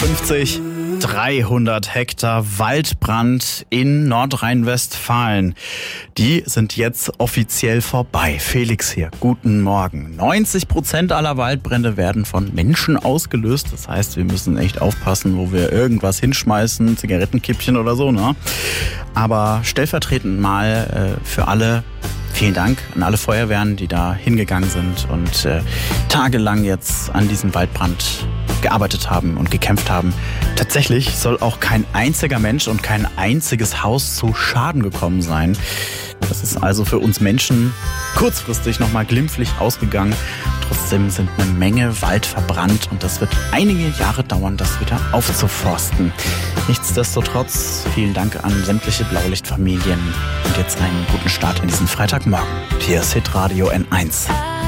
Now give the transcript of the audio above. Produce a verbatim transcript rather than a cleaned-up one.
fünfzig. dreihundert Hektar Waldbrand in Nordrhein-Westfalen. Die sind jetzt offiziell vorbei. Felix hier, guten Morgen. neunzig Prozent aller Waldbrände werden von Menschen ausgelöst. Das heißt, wir müssen echt aufpassen, wo wir irgendwas hinschmeißen, Zigarettenkippchen oder so, ne? Aber stellvertretend mal äh, für alle, vielen Dank an alle Feuerwehren, die da hingegangen sind und äh, tagelang jetzt an diesem Waldbrand gearbeitet haben und gekämpft haben. Tatsächlich soll auch kein einziger Mensch und kein einziges Haus zu Schaden gekommen sein. Das ist also für uns Menschen kurzfristig nochmal glimpflich ausgegangen. Trotzdem sind eine Menge Wald verbrannt und das wird einige Jahre dauern, das wieder aufzuforsten. Nichtsdestotrotz, vielen Dank an sämtliche Blaulichtfamilien und jetzt einen guten Start in diesen Freitagmorgen. Hier ist Hitradio N eins.